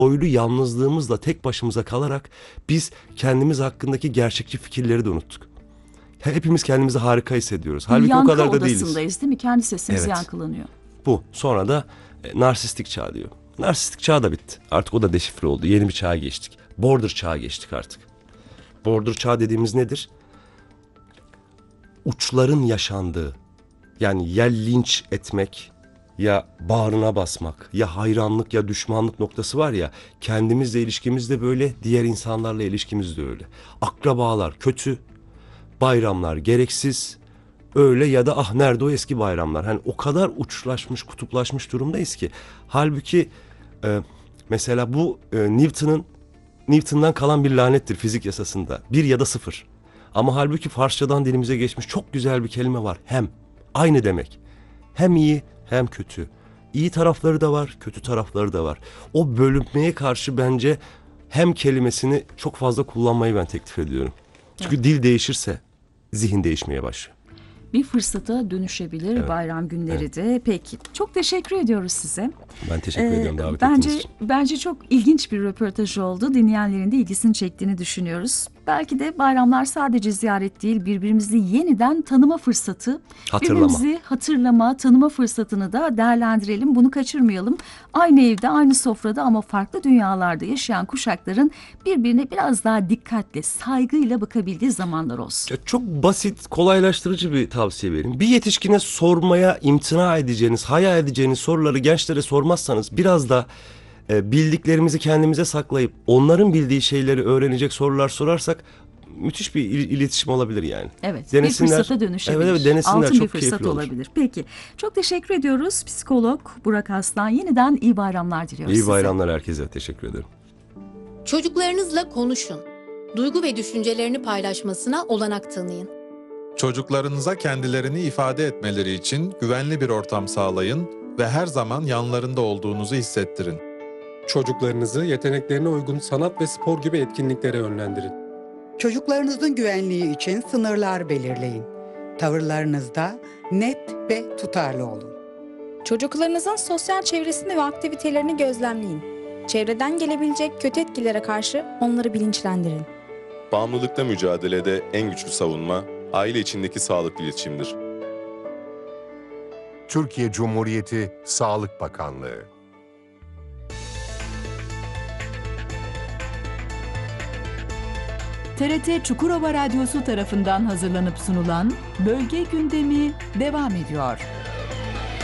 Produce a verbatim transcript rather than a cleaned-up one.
oylu yalnızlığımızla tek başımıza kalarak biz kendimiz hakkındaki gerçekçi fikirleri de unuttuk. Hepimiz kendimizi harika hissediyoruz. Halbuki Yankı o kadar da değiliz. odasındayız değil mi? Kendi sesimiz Evet. yankılanıyor. Bu. Sonra da e, narsistik çağ diyor. Narsistik çağ da bitti. Artık o da deşifre oldu. Yeni bir çağa geçtik. Border çağa geçtik artık. Border çağı dediğimiz nedir? Uçların yaşandığı, yani ya linç etmek, ya bağrına basmak, ya hayranlık ya düşmanlık noktası var ya, kendimizle ilişkimiz de böyle, diğer insanlarla ilişkimiz de öyle. Akrabalar kötü, bayramlar gereksiz, öyle ya da ah nerede o eski bayramlar. Hani o kadar uçlaşmış, kutuplaşmış durumdayız ki. Halbuki e, mesela bu e, Newton'un Newton'dan kalan bir lanettir fizik yasasında. Bir ya da sıfır. Ama halbuki Farsçadan dilimize geçmiş çok güzel bir kelime var. Hem. Aynı demek. Hem iyi hem kötü. İyi tarafları da var, kötü tarafları da var. O bölünmeye karşı bence hem kelimesini çok fazla kullanmayı ben teklif ediyorum. Çünkü evet. Dil değişirse zihin değişmeye başlıyor. Bir fırsata dönüşebilir evet. bayram günleri evet. de. Peki. Çok teşekkür ediyoruz size. Ben teşekkür ee, ediyorum davet bence, ettiğiniz için. Bence çok ilginç bir röportaj oldu. Dinleyenlerin de ilgisini çektiğini düşünüyoruz. Belki de bayramlar sadece ziyaret değil, birbirimizi yeniden tanıma fırsatı. Hatırlama. Birbirimizi hatırlama, tanıma fırsatını da değerlendirelim. Bunu kaçırmayalım. Aynı evde, aynı sofrada ama farklı dünyalarda yaşayan kuşakların birbirine biraz daha dikkatle, saygıyla bakabildiği zamanlar olsun. Ya çok basit, kolaylaştırıcı bir tavsiye vereyim. Bir yetişkine sormaya imtina edeceğiniz, hayal edeceğiniz soruları gençlere sormazsanız, biraz da e, bildiklerimizi kendimize saklayıp onların bildiği şeyleri öğrenecek sorular sorarsak müthiş bir il- iletişim olabilir yani. Evet, denesinler. Bir fırsata dönüşebilir. Evet, evet denesinler. Altın Çok bir fırsat keyifli olur. olabilir. Peki, çok teşekkür ediyoruz. Psikolog Burak Aslan. Yeniden iyi bayramlar diliyoruz İyi size. bayramlar herkese. Teşekkür ederim. Çocuklarınızla konuşun. Duygu ve düşüncelerini paylaşmasına olanak tanıyın. Çocuklarınıza kendilerini ifade etmeleri için güvenli bir ortam sağlayın ve her zaman yanlarında olduğunuzu hissettirin. Çocuklarınızı yeteneklerine uygun sanat ve spor gibi etkinliklere yönlendirin. Çocuklarınızın güvenliği için sınırlar belirleyin. Tavırlarınızda net ve tutarlı olun. Çocuklarınızın sosyal çevresini ve aktivitelerini gözlemleyin. Çevreden gelebilecek kötü etkilere karşı onları bilinçlendirin. Bağımlılıkla mücadelede en güçlü savunma, aile içindeki sağlıklı iletişimdir. Türkiye Cumhuriyeti Sağlık Bakanlığı. T R T Çukurova Radyosu tarafından hazırlanıp sunulan Bölge Gündemi devam ediyor.